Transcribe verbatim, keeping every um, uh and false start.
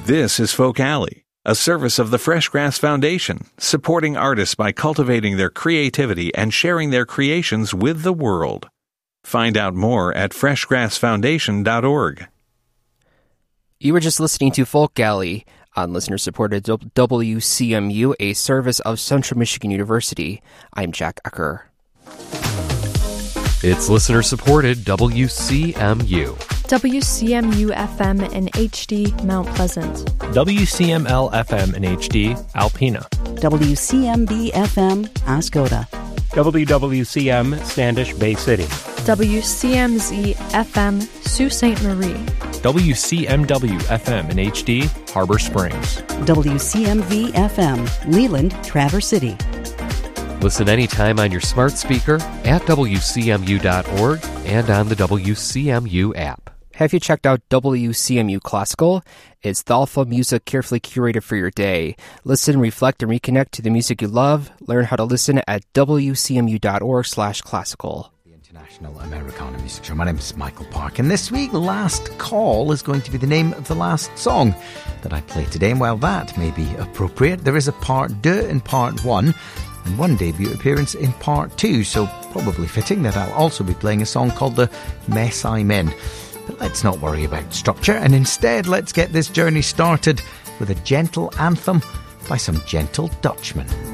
This is Folk Alley, a service of the Freshgrass Foundation, supporting artists by cultivating their creativity and sharing their creations with the world. Find out more at freshgrass foundation dot org. You were just listening to Folk Alley on listener-supported W C M U, a service of Central Michigan University. I'm Jack Ecker. It's listener-supported W C M U. W C M U F M in H D, Mount Pleasant. W C M L F M in H D, Alpena. W C M B F M, Ascoda. W W C M, Standish Bay City. W C M Z F M, Sault Ste. Marie. W C M W F M in H D, Harbor Springs. W C M V F M, Leland, Traverse City. Listen anytime on your smart speaker at W C M U dot org and on the W C M U app. Have you checked out W C M U Classical? It's thoughtful music carefully curated for your day. Listen, reflect, and reconnect to the music you love. Learn how to listen at W C M U dot org slash classical. The International Americana Music Show. My name is Michael Park, and this week, Last Call is going to be the name of the last song that I play today. And while that may be appropriate, there is a part deux in part one, and one debut appearance in part two, so probably fitting that I'll also be playing a song called The Mess I'm In. But let's not worry about structure, and instead let's get this journey started with a gentle anthem by some gentle Dutchmen.